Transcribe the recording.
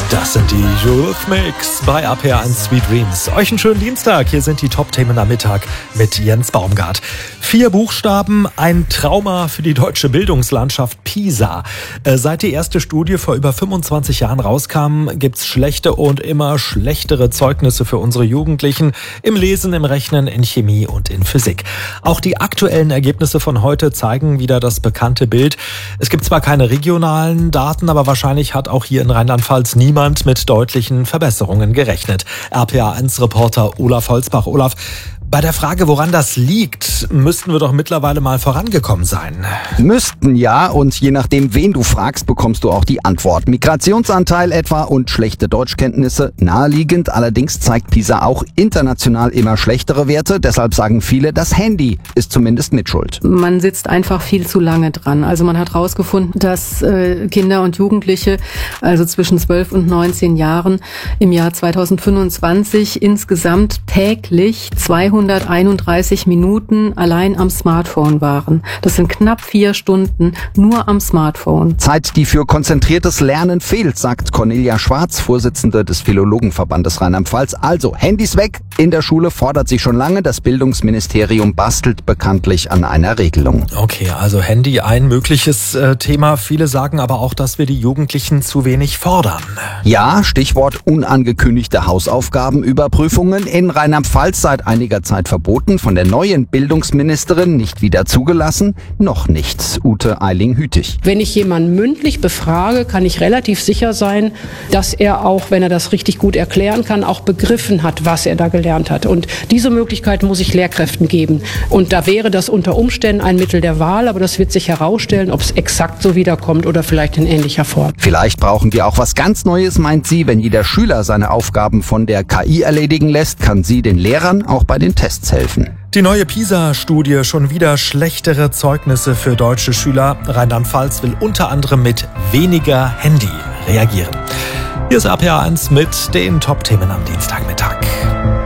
Das sind die Eurythmics bei RPR1 Sweet Dreams. Euch einen schönen Dienstag. Hier sind die Top-Themen am Mittag mit Jens Baumgart. 4 Buchstaben, ein Trauma für die deutsche Bildungslandschaft PISA. Seit die erste Studie vor über 25 Jahren rauskam, gibt's schlechte und immer schlechtere Zeugnisse für unsere Jugendlichen im Lesen, im Rechnen, in Chemie und in Physik. Auch die aktuellen Ergebnisse von heute zeigen wieder das bekannte Bild. Es gibt zwar keine regionalen Daten, aber wahrscheinlich hat auch hier in Rheinland-Pfalz niemand mit deutlichen Verbesserungen gerechnet. RPA1-Reporter Olaf Holzbach. Olaf, bei der Frage, woran das liegt, müssten wir doch mittlerweile mal vorangekommen sein. Müssten ja, und je nachdem, wen du fragst, bekommst du auch die Antwort. Migrationsanteil etwa und schlechte Deutschkenntnisse naheliegend. Allerdings zeigt PISA auch international immer schlechtere Werte. Deshalb sagen viele, das Handy ist zumindest mitschuld. Man sitzt einfach viel zu lange dran. Also man hat herausgefunden, dass Kinder und Jugendliche, also zwischen 12 und 19 Jahren, im Jahr 2025 insgesamt täglich 231 Minuten allein am Smartphone waren. Das sind knapp 4 Stunden nur am Smartphone. Zeit, die für konzentriertes Lernen fehlt, sagt Cornelia Schwarz, Vorsitzende des Philologenverbandes Rheinland-Pfalz. Also Handys weg. In der Schule fordert sie schon lange. Das Bildungsministerium bastelt bekanntlich an einer Regelung. Okay, also Handy ein mögliches Thema. Viele sagen aber auch, dass wir die Jugendlichen zu wenig fordern. Ja, Stichwort unangekündigte Hausaufgabenüberprüfungen. In Rheinland-Pfalz seit einiger Zeit verboten, von der neuen Bildungsministerin nicht wieder zugelassen, noch nichts. Ute Eiling-Hütig. Wenn ich jemanden mündlich befrage, kann ich relativ sicher sein, dass er auch, wenn er das richtig gut erklären kann, auch begriffen hat, was er da gelernt hat. Und diese Möglichkeit muss ich Lehrkräften geben. Und da wäre das unter Umständen ein Mittel der Wahl, aber das wird sich herausstellen, ob es exakt so wiederkommt oder vielleicht in ähnlicher Form. Vielleicht brauchen wir auch was ganz Neues, meint sie. Wenn jeder Schüler seine Aufgaben von der KI erledigen lässt, kann sie den Lehrern auch bei den Tests helfen. Die neue PISA-Studie, schon wieder schlechtere Zeugnisse für deutsche Schüler. Rheinland-Pfalz will unter anderem mit weniger Handy reagieren. Hier ist RPA1 mit den Top-Themen am Dienstagmittag.